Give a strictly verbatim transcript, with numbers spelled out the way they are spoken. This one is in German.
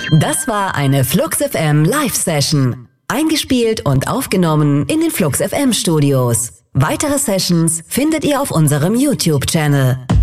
Das war eine Flux F M Live-Session. Eingespielt und aufgenommen in den Flux F M Studios. Weitere Sessions findet ihr auf unserem YouTube-Channel.